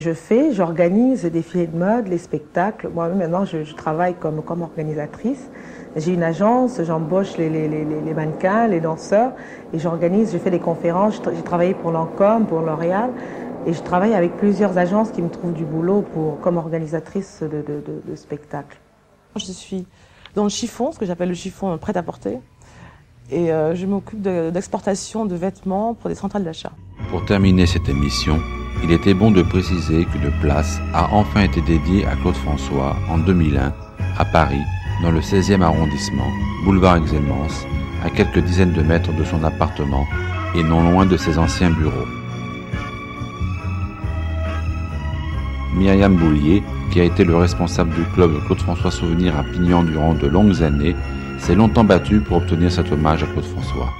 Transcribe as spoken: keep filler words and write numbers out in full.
Je fais, j'organise des défilés de mode, les spectacles. Moi maintenant je, je travaille comme, comme organisatrice. J'ai une agence, j'embauche les, les, les, les mannequins, les danseurs et j'organise, je fais des conférences. J'ai travaillé pour Lancôme, pour L'Oréal et je travaille avec plusieurs agences qui me trouvent du boulot pour, comme organisatrice de, de, de, de spectacles. Je suis dans le chiffon, ce que j'appelle le chiffon prêt-à-porter, et euh, je m'occupe de, d'exportation de vêtements pour des centrales d'achat. Pour terminer cette émission, il était bon de préciser qu'une place a enfin été dédiée à Claude François en deux mille un, à Paris, dans le seizième arrondissement, boulevard Exelmans, à quelques dizaines de mètres de son appartement et non loin de ses anciens bureaux. Myriam Boulier, qui a été le responsable du club Claude François Souvenir à Pignan durant de longues années, s'est longtemps battue pour obtenir cet hommage à Claude François.